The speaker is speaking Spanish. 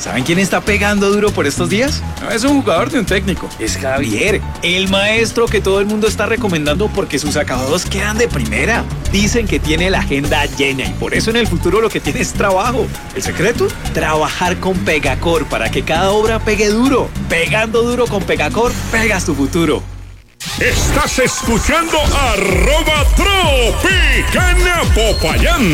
¿Saben quién está pegando duro por estos días? No es un jugador ni un técnico, es Javier, el maestro que todo el mundo está recomendando porque sus acabados quedan de primera. Dicen que tiene la agenda llena y por eso en el futuro lo que tiene es trabajo. ¿El secreto? Trabajar con Pegacor para que cada obra pegue duro. Pegando duro con Pegacor, pegas tu futuro. Estás escuchando @Tropicana Popayán.